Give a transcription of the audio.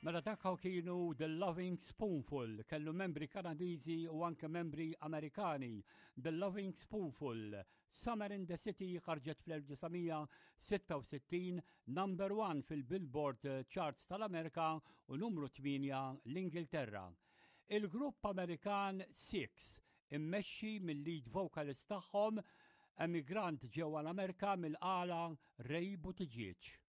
Mela dakkaw kienu The Loving Spoonful, kellu membri Kanadiżi u anke membri Amerikani. The Loving Spoonful, Summer in the City ħarġet fl-1966, number 1 fil-Billboard charts tal-Amerika u numru 8 l-Ingilterra. Il-grupp Amerikan Six immexxi mill-lead vocalist tagħhom emigrant ġewwa l-Amerika mill-qala Ray Buttigieg.